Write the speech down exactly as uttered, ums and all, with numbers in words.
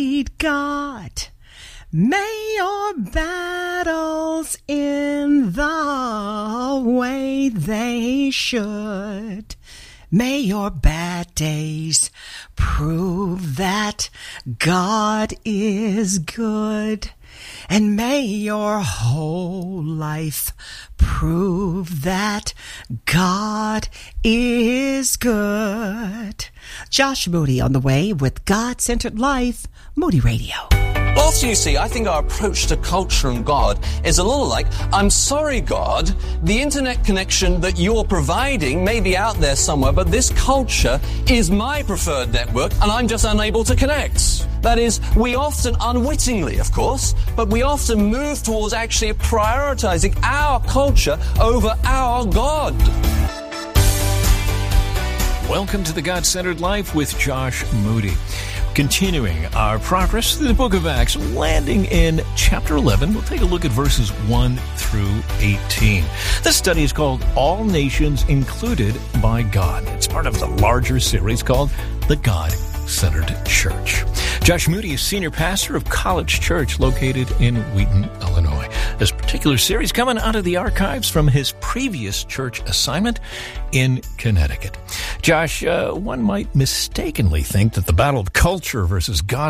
God, may your battles in the way they should. May your bad days prove that God is good. And may your whole life prove that God is good. Josh Moody on the way with God-Centered Life, Moody Radio. Also, you see, I think our approach to culture and God is a little like, I'm sorry, God, the internet connection that you're providing may be out there somewhere, but this culture is my preferred network, and I'm just unable to connect. That is, we often, unwittingly, of course, but we often move towards actually prioritizing our culture over our God. Welcome to the God-Centered Life with Josh Moody. Continuing our progress through the book of Acts, landing in chapter eleven, we'll take a look at verses one through eighteen. This study is called All Nations Included by God. It's part of the larger series called The God-Centered Church. Josh Moody is senior pastor of College Church located in Wheaton, Illinois. This particular series coming out of the archives from his previous church assignment in Connecticut. Josh, uh, one might mistakenly think that the battle of culture versus God